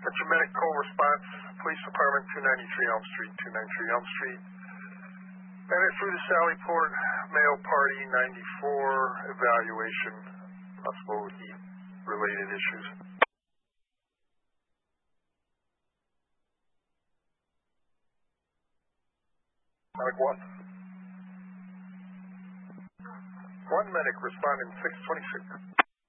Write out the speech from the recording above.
Central Medical Response, Police Department, 293 Elm Street, 293 Elm Street. Bandit through to Sallyport, Mail Party 94, evaluation, possible heat-related issues. Medic 1. 1 medic responding 626.